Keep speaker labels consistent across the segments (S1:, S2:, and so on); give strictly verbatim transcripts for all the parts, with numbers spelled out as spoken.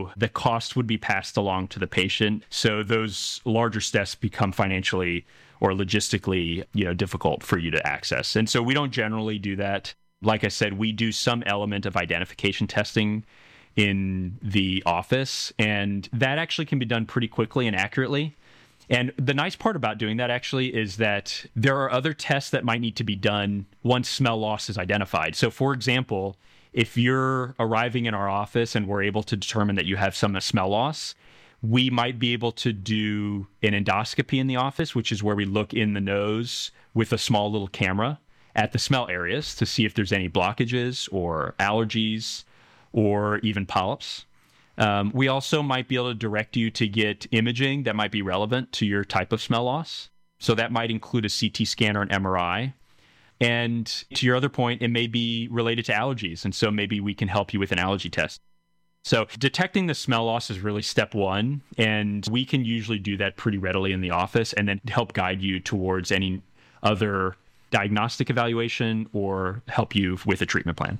S1: so the cost would be passed along to the patient. So those larger tests become financially or logistically, you know, difficult for you to access. And so we don't generally do that. Like I said, we do some element of identification testing in the office, and that actually can be done pretty quickly and accurately. And the nice part about doing that actually is that there are other tests that might need to be done once smell loss is identified. So for example, if you're arriving in our office and we're able to determine that you have some smell loss, we might be able to do an endoscopy in the office, which is where we look in the nose with a small little camera at the smell areas to see if there's any blockages or allergies or even polyps. Um, we also might be able to direct you to get imaging that might be relevant to your type of smell loss. So that might include a C T scan or an M R I. And to your other point, it may be related to allergies. And so maybe we can help you with an allergy test. So detecting the smell loss is really step one. And we can usually do that pretty readily in the office and then help guide you towards any other diagnostic evaluation or help you with a treatment plan.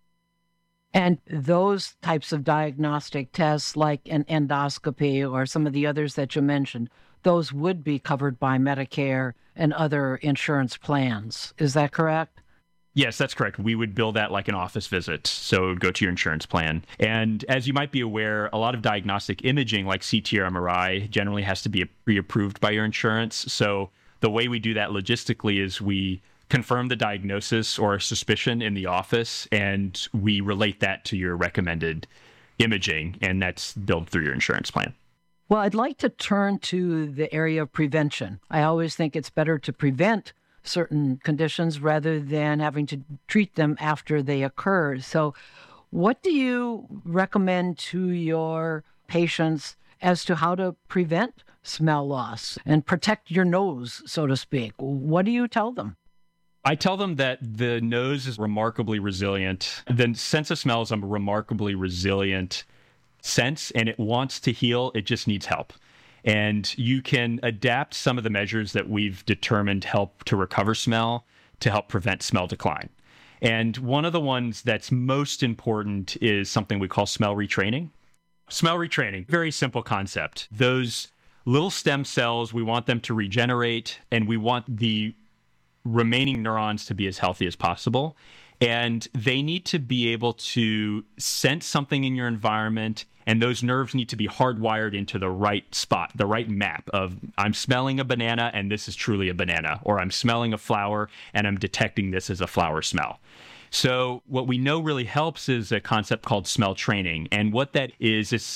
S2: And those types of diagnostic tests, like an endoscopy or some of the others that you mentioned, those would be covered by Medicare and other insurance plans. Is that correct?
S1: Yes, that's correct. We would bill that like an office visit. So it would go to your insurance plan. And as you might be aware, a lot of diagnostic imaging like C T or M R I generally has to be pre-approved by your insurance. So the way we do that logistically is we confirm the diagnosis or suspicion in the office, and we relate that to your recommended imaging, and that's billed through your insurance plan.
S2: Well, I'd like to turn to the area of prevention. I always think it's better to prevent certain conditions rather than having to treat them after they occur. So what do you recommend to your patients as to how to prevent smell loss and protect your nose, so to speak? What do you tell them?
S1: I tell them that the nose is remarkably resilient. The sense of smell is a remarkably resilient sense, and it wants to heal. It just needs help. And you can adapt some of the measures that we've determined help to recover smell to help prevent smell decline. And one of the ones that's most important is something we call smell retraining. Smell retraining, very simple concept. Those little stem cells, we want them to regenerate, and we want the remaining neurons to be as healthy as possible. And they need to be able to sense something in your environment, and those nerves need to be hardwired into the right spot, the right map of I'm smelling a banana and this is truly a banana, or I'm smelling a flower and I'm detecting this as a flower smell. So what we know really helps is a concept called smell training. And what that is, is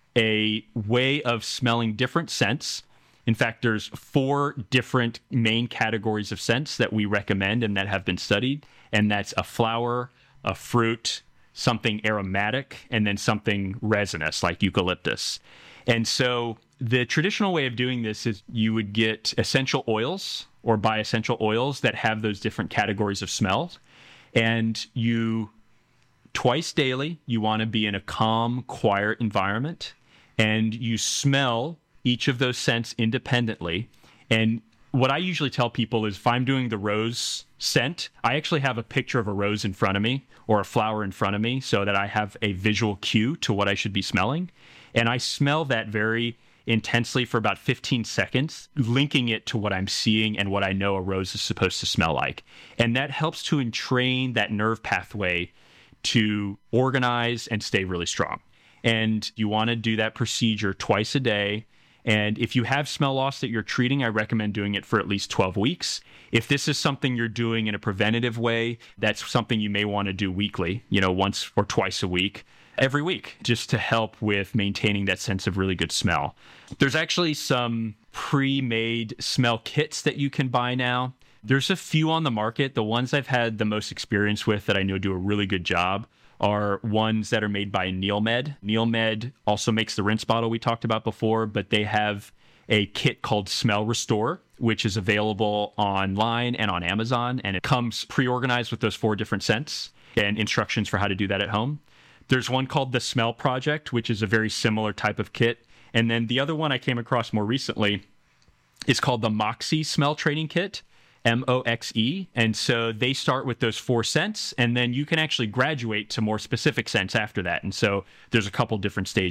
S1: a way of smelling different scents. In fact, there's four different main categories of scents that we recommend and that have been studied. And that's a flower, a fruit, something aromatic, and then something resinous like eucalyptus. And so the traditional way of doing this is you would get essential oils or buy essential oils that have those different categories of smells. And you, twice daily, you want to be in a calm, quiet environment. And you smell each of those scents independently. And what I usually tell people is if I'm doing the rose scent, I actually have a picture of a rose in front of me or a flower in front of me so that I have a visual cue to what I should be smelling. And I smell that very intensely for about fifteen seconds, linking it to what I'm seeing and what I know a rose is supposed to smell like. And that helps to entrain that nerve pathway to organize and stay really strong. And you want to do that procedure twice a day. And if you have smell loss that you're treating, I recommend doing it for at least twelve weeks. If this is something you're doing in a preventative way, that's something you may want to do weekly, you know, once or twice a week, every week, just to help with maintaining that sense of really good smell. There's actually some pre-made smell kits that you can buy now. There's a few on the market. The ones I've had the most experience with that I know do a really good job are ones that are made by NeilMed. NeilMed also makes the rinse bottle we talked about before, but they have a kit called Smell Restore, which is available online and on Amazon, and it comes pre-organized with those four different scents and instructions for how to do that at home. There's one called the Smell Project, which is a very similar type of kit. And then the other one I came across more recently is called the Moxe Smell Training Kit. M O X E. And so they start with those four scents, and then you can actually graduate to more specific scents after that. And so there's a couple different stages